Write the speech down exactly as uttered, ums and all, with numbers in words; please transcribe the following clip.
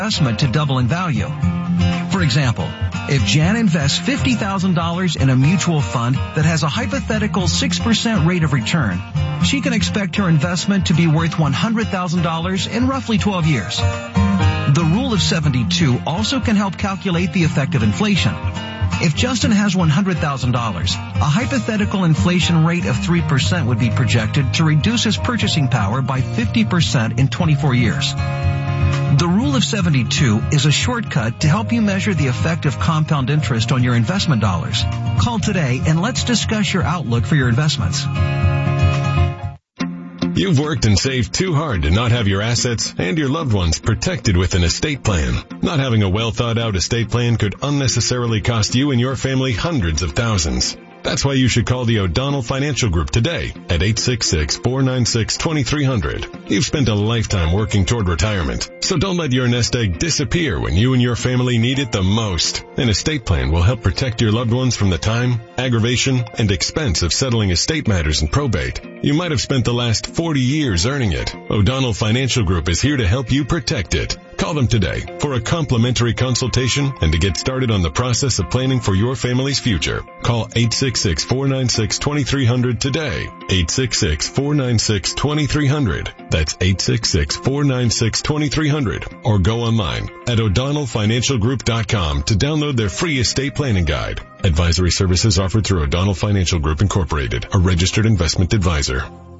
investment to double in value. For example, if Jan invests fifty thousand dollars in a mutual fund that has a hypothetical six percent rate of return, she can expect her investment to be worth one hundred thousand dollars in roughly twelve years. The rule of seventy-two also can help calculate the effect of inflation. If Justin has one hundred thousand dollars, a hypothetical inflation rate of three percent would be projected to reduce his purchasing power by fifty percent in twenty-four years. The rule of seventy-two is a shortcut to help you measure the effect of compound interest on your investment dollars. Call today and let's discuss your outlook for your investments. You've worked and saved too hard to not have your assets and your loved ones protected with an estate plan. Not having a well-thought-out estate plan could unnecessarily cost you and your family hundreds of thousands. That's why you should call the O'Donnell Financial Group today at eight six six, four nine six, two three zero zero. You've spent a lifetime working toward retirement, so don't let your nest egg disappear when you and your family need it the most. An estate plan will help protect your loved ones from the time, aggravation, and expense of settling estate matters and probate. You might have spent the last forty years earning it. O'Donnell Financial Group is here to help you protect it. Call them today for a complimentary consultation and to get started on the process of planning for your family's future. Call eight six six, four nine six, two three zero zero today. eight six six, four nine six, two three zero zero. That's eight six six, four nine six, two three zero zero. Or go online at o'donnell financial group dot com to download their free estate planning guide. Advisory services offered through O'Donnell Financial Group Incorporated, a registered investment advisor.